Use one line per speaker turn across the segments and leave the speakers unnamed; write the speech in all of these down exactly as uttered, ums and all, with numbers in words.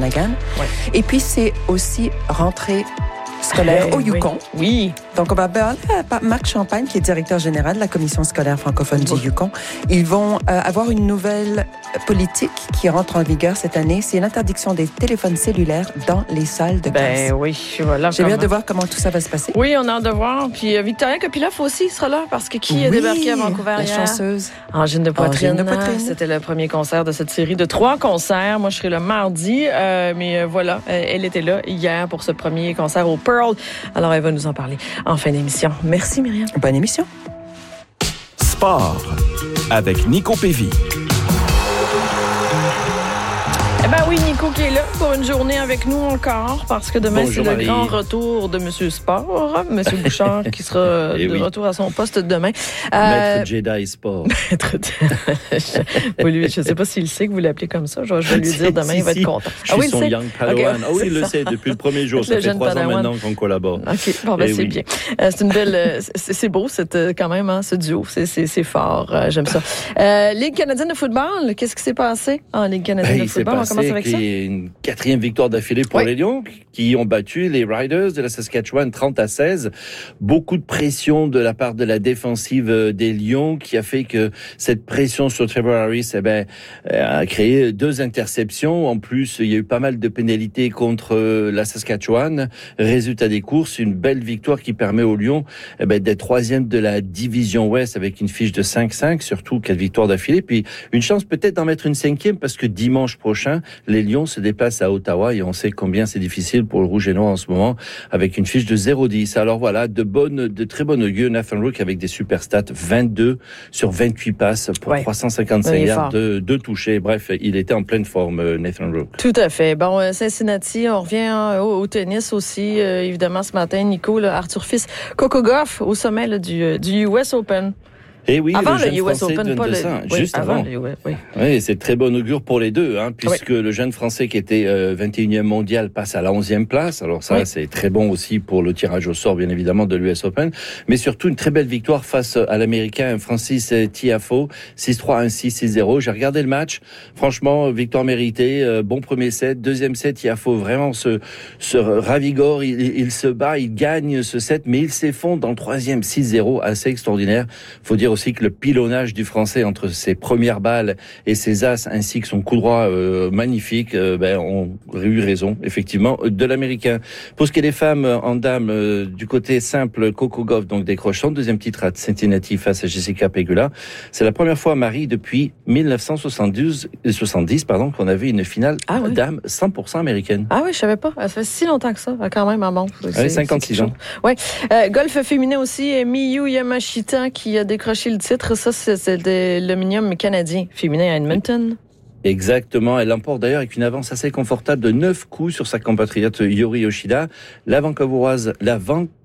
Naghan.
Ouais.
Et puis, c'est aussi rentrée scolaire
hey,
au Yukon.
Oui. oui.
Donc, on va parler à Marc Champagne, qui est directeur général de la Commission scolaire francophone du Yukon. Ils vont euh, avoir une nouvelle politique qui rentre en vigueur cette année. C'est l'interdiction des téléphones cellulaires dans les salles de classe.
Ben oui, voilà.
J'ai hâte de voir comment tout ça va se passer.
Oui, on a hâte de voir. Puis euh, Victoria Kopilov aussi sera là, parce que qui
oui,
a débarqué à Vancouver
la
hier?
chanceuse.
Angine de poitrine.
Angine de poitrine.
C'était le premier concert de cette série de trois concerts. Moi, je serai le mardi, euh, mais euh, voilà, euh, elle était là hier pour ce premier concert au Pearl. Alors, elle va nous en parler en fin d'émission. Merci, Myriam.
Bonne émission.
Sport avec Nico Pévy.
Eh ben oui, Nico qui est là pour une journée avec nous encore, parce que demain,
Bonjour,
c'est le
Marie.
grand retour de Monsieur Sport, Monsieur Bouchard, qui sera
Eh
de
oui.
retour à son poste demain.
Maître euh... Jedi Sport.
Maître je ne sais pas s'il sait que vous l'appelez comme ça. Je vais lui dire demain,
si,
il va
si.
être content.
Je
ah, oui,
suis son young Padawan.
Okay.
Ah oui, il le sait depuis le premier jour.
Le
Ça fait
jeune
trois
Padawan.
ans maintenant qu'on collabore.
OK, bon, ben,
Eh
c'est
oui.
bien. Euh, c'est une belle... C'est, c'est beau, c'est, quand même, hein, ce duo. C'est, c'est, c'est fort. Euh, j'aime ça. Euh, Ligue canadienne de football, qu'est-ce qui s'est passé en Ligue canadienne
Ben,
de football? On commence avec ça.
Une quatrième victoire d'affilée pour
oui.
les Lions, qui ont battu les Riders de la Saskatchewan trente à seize. Beaucoup de pression de la part de la défensive des Lions, qui a fait que cette pression sur Trevor Harris eh ben, a créé deux interceptions. En plus, il y a eu pas mal de pénalités contre la Saskatchewan. Résultat des courses, une belle victoire qui permet aux Lions eh ben, d'être troisième de la division Ouest avec une fiche de cinq cinq, surtout quatre victoires d'affilée. Puis une chance peut-être d'en mettre une cinquième, parce que dimanche prochain, les Lions se déplacent à Ottawa et on sait combien c'est difficile pour le Rouge et Noir en ce moment, avec une fiche de zéro dix. Alors voilà, de bonnes, de très bonnes augures. Nathan Rook avec des super stats, vingt-deux sur vingt-huit passes pour
ouais.
trois cent cinquante-cinq yards, de, de touchés. Bref, il était en pleine forme, Nathan Rook.
Tout à fait. Bon, Cincinnati, on revient au, au tennis aussi, euh, évidemment, ce matin. Nico, là, Arthur Fils, Coco Gauff au sommet là, du, du U S Open.
Et oui,
avant
le,
le
jeune
U S
Français
Open, pas le...
ça,
oui,
juste avant.
avant le U S, oui.
Oui, c'est très bon augure pour les deux, hein, puisque oui. le jeune Français qui était euh, vingt et unième mondial passe à la onzième place. Alors ça, oui. c'est très bon aussi pour le tirage au sort, bien évidemment, de l'U S Open. Mais surtout, une très belle victoire face à l'Américain Francis Tiafoe, six trois, un six, six zéro. J'ai regardé le match. Franchement, victoire méritée. Euh, bon premier set. Deuxième set, Tiafoe vraiment se, se ravigore. Il, il se bat, il gagne ce set, mais il s'effondre dans le troisième, six zéro. Assez extraordinaire. Faut dire aussi que le pilonnage du Français entre ses premières balles et ses as, ainsi que son coup droit euh, magnifique, euh, ben, ont eu raison, effectivement, de l'Américain. Pour ce qui est des femmes en dames, euh, du côté simple, Coco Gauff donc décroche son deuxième titre à Cincinnati face à Jessica Pegula. C'est la première fois, Marie, depuis dix-neuf cent soixante-douze, soixante-dix, pardon, qu'on avait une finale
ah oui.
dame cent pour cent américaine.
Ah oui, je savais pas. Ça fait si longtemps que ça, quand même, bon.
Oui, cinquante-six ans.
Oui. Euh, golf féminin aussi, Miyu Yamashita qui a décroché le titre. Ça, c'est, c'est de l'aluminium canadien féminin à Edmonton.
Exactement. Elle l'emporte d'ailleurs avec une avance assez confortable de neuf coups sur sa compatriote Yori Yoshida. La Vancouveroise, la Vancouveroise,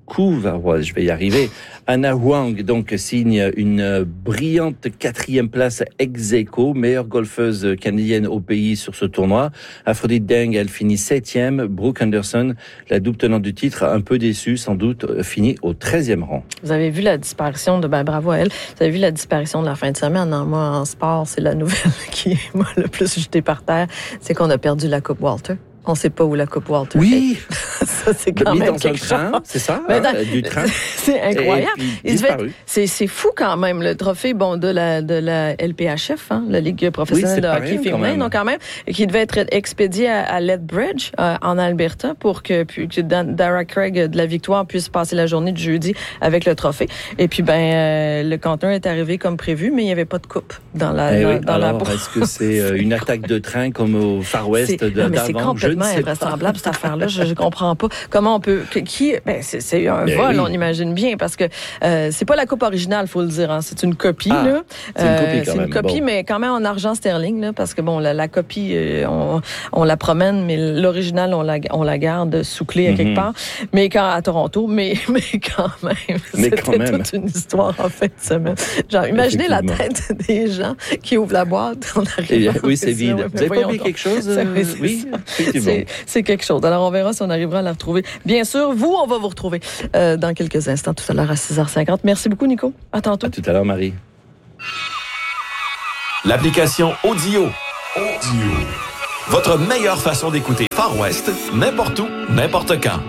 je vais y arriver. Anna Huang, donc, signe une brillante quatrième place ex aequo, meilleure golfeuse canadienne au pays sur ce tournoi. Aphrodite Deng, elle finit septième. Brooke Anderson, la double tenante du titre, un peu déçue, sans doute, finit au treizième rang.
Vous avez vu la disparition de, ben, bravo à elle, vous avez vu la disparition de la fin de semaine. Non, moi, en sport, c'est la nouvelle qui m'a le plus jeté par terre. C'est qu'on a perdu la Coupe Walter. On ne sait pas où la Coupe Walter
oui.
est. Ça, c'est quand
mis
même
dans
quelque
train,
chose.
c'est ça,
hein,
dans, du train.
C'est incroyable.
Et, et
être, c'est, c'est fou quand même, le trophée bon, de, la, de la L P H F, hein, la Ligue professionnelle
oui,
de hockey féminin, donc quand même, qui devait être expédié à, à Lethbridge, euh, en Alberta, pour que, puis, que Dara Craig de la Victoire puisse passer la journée de jeudi avec le trophée. Et puis, ben, euh, le conteneur est arrivé comme prévu, mais il n'y avait pas de coupe dans la,
eh
dans,
oui,
dans
alors,
la
est-ce que c'est euh, une attaque de train comme au Far West
c'est,
de,
non, mais
d'avant?
C'est complètement invraisemblable, cette affaire-là. Je ne comprends pas. Comment on peut... Qui, ben, c'est, c'est un mais vol, oui. on imagine bien, parce que euh, c'est pas la coupe originale, faut le dire. Hein, c'est une copie.
Ah,
là.
C'est une copie,
euh,
quand
c'est
même.
une copie,
bon.
mais quand même en argent sterling, là, parce que bon, la, la copie, euh, on, on la promène, mais l'original, on la, on la garde sous clé à quelque mm-hmm. part. Mais quand à Toronto, mais, mais quand même, mais c'était quand même. toute une histoire en fin de semaine. Genre, imaginez la tête des gens qui ouvrent la boîte en arrivant.
Oui, c'est vide. Ouais, vous avez pas oublié quelque chose?
Euh, oui,
oui, effectivement.
C'est, c'est quelque chose. Alors, on verra si on arrivera à la retrouver. Bien sûr, vous, on va vous retrouver euh, dans quelques instants, tout à l'heure à six heures cinquante. Merci beaucoup, Nico. À tantôt.
À tout à l'heure, Marie.
L'application Audio. Audio. Votre meilleure façon d'écouter Far West, n'importe où, n'importe quand.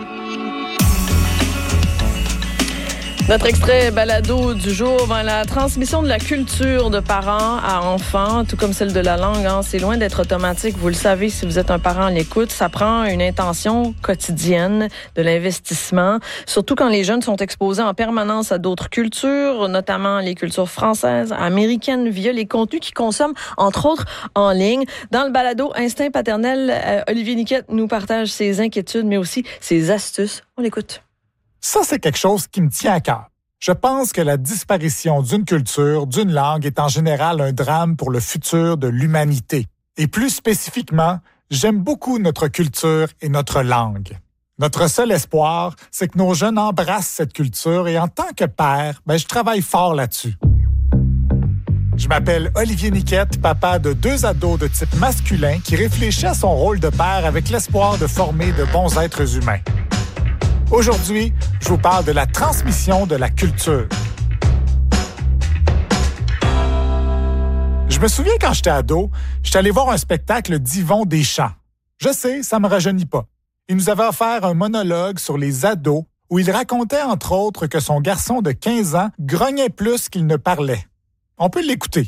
Notre extrait balado du jour, ben, la transmission de la culture de parents à enfants, tout comme celle de la langue, hein, c'est loin d'être automatique. Vous le savez, si vous êtes un parent à l'écoute, ça prend une intention quotidienne, de l'investissement, surtout quand les jeunes sont exposés en permanence à d'autres cultures, notamment les cultures françaises, américaines, via les contenus qu'ils consomment, entre autres, en ligne. Dans le balado Instinct paternel, euh, Olivier Niquette nous partage ses inquiétudes, mais aussi ses astuces. On l'écoute.
Ça, c'est quelque chose qui me tient à cœur. Je pense que la disparition d'une culture, d'une langue est en général un drame pour le futur de l'humanité. Et plus spécifiquement, j'aime beaucoup notre culture et notre langue. Notre seul espoir, c'est que nos jeunes embrassent cette culture et en tant que père, ben, je travaille fort là-dessus. Je m'appelle Olivier Niquette, papa de deux ados de type masculin qui réfléchit à son rôle de père avec l'espoir de former de bons êtres humains. Aujourd'hui, je vous parle de la transmission de la culture. Je me souviens quand j'étais ado, j'étais allé voir un spectacle d'Yvon Deschamps. Je sais, ça me rajeunit pas. Il nous avait offert un monologue sur les ados où il racontait entre autres que son garçon de quinze ans grognait plus qu'il ne parlait. On peut l'écouter.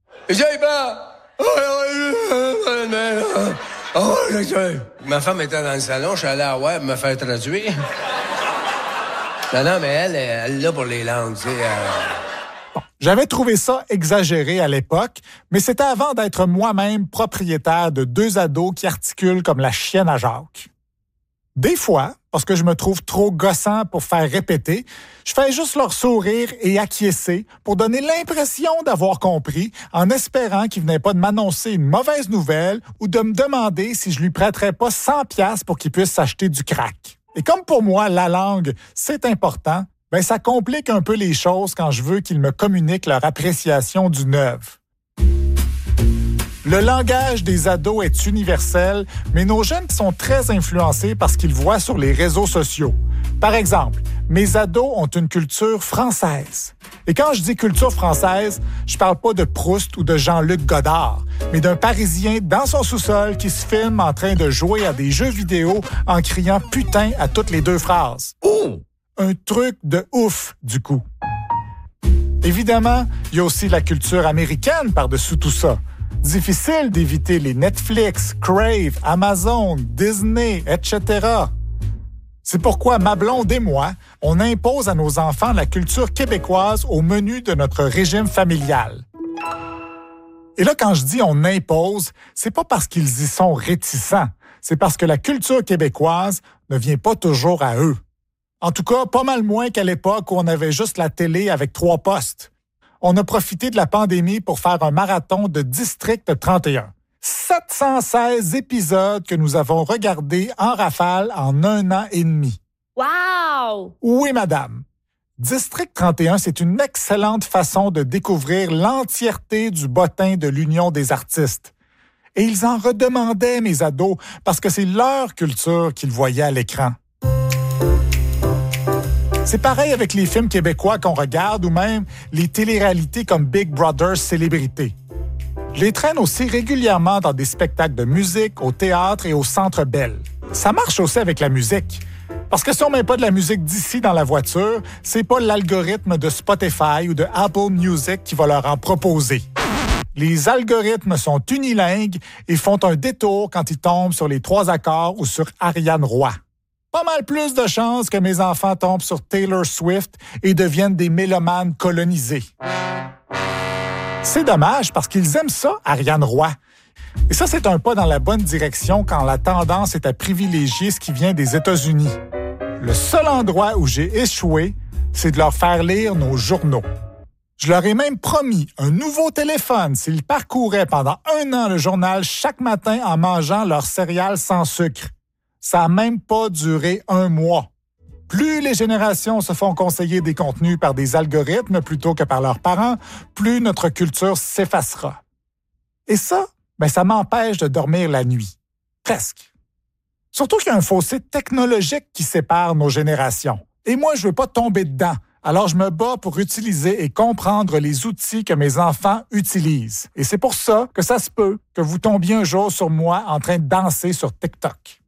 Oh, ma femme était dans le salon, je suis allé à ouais, me faire traduire. Non, non, mais elle, elle est là pour les langues, tu sais. Euh...
Bon, j'avais trouvé ça exagéré à l'époque, mais c'était avant d'être moi-même propriétaire de deux ados qui articulent comme la chienne à Jacques. Des fois, parce que je me trouve trop gossant pour faire répéter, je fais juste leur sourire et acquiescer pour donner l'impression d'avoir compris, en espérant qu'ils venaient pas de m'annoncer une mauvaise nouvelle ou de me demander si je lui prêterais pas cent piastres pour qu'il puisse s'acheter du crack. Et comme pour moi, la langue, c'est important, ben ça complique un peu les choses quand je veux qu'ils me communiquent leur appréciation d'une œuvre. Le langage des ados est universel, mais nos jeunes sont très influencés par ce qu'ils voient sur les réseaux sociaux. Par exemple, mes ados ont une culture française. Et quand je dis culture française, je parle pas de Proust ou de Jean-Luc Godard, mais d'un Parisien dans son sous-sol qui se filme en train de jouer à des jeux vidéo en criant « putain » à toutes les deux phrases. Oh! Un truc de ouf, du coup. Évidemment, il y a aussi la culture américaine par-dessus tout ça. Difficile d'éviter les Netflix, Crave, Amazon, Disney, et cetera. C'est pourquoi ma blonde et moi, on impose à nos enfants la culture québécoise au menu de notre régime familial. Et là, quand je dis on impose, c'est pas parce qu'ils y sont réticents, c'est parce que la culture québécoise ne vient pas toujours à eux. En tout cas, pas mal moins qu'à l'époque où on avait juste la télé avec trois postes. On a profité de la pandémie pour faire un marathon de District trente et un. sept cent seize épisodes que nous avons regardés en rafale en un an et demi.
Wow!
Oui, madame. District trente et un, c'est une excellente façon de découvrir l'entièreté du bottin de l'Union des artistes. Et ils en redemandaient, mes ados, parce que c'est leur culture qu'ils voyaient à l'écran. C'est pareil avec les films québécois qu'on regarde ou même les téléréalités comme Big Brother Célébrité. Je les traîne aussi régulièrement dans des spectacles de musique, au théâtre et au Centre Bell. Ça marche aussi avec la musique. Parce que si on met pas de la musique d'ici dans la voiture, c'est pas l'algorithme de Spotify ou de Apple Music qui va leur en proposer. Les algorithmes sont unilingues et font un détour quand ils tombent sur les trois accords ou sur Ariane Roy. Pas mal plus de chances que mes enfants tombent sur Taylor Swift et deviennent des mélomanes colonisés. C'est dommage parce qu'ils aiment ça, Ariane Roy. Et ça, c'est un pas dans la bonne direction quand la tendance est à privilégier ce qui vient des États-Unis. Le seul endroit où j'ai échoué, c'est de leur faire lire nos journaux. Je leur ai même promis un nouveau téléphone s'ils parcouraient pendant un an le journal chaque matin en mangeant leurs céréales sans sucre. Ça n'a même pas duré un mois. Plus les générations se font conseiller des contenus par des algorithmes plutôt que par leurs parents, plus notre culture s'effacera. Et ça, ben ça m'empêche de dormir la nuit. Presque. Surtout qu'il y a un fossé technologique qui sépare nos générations. Et moi, je veux pas tomber dedans. Alors, je me bats pour utiliser et comprendre les outils que mes enfants utilisent. Et c'est pour ça que ça se peut que vous tombiez un jour sur moi en train de danser sur TikTok.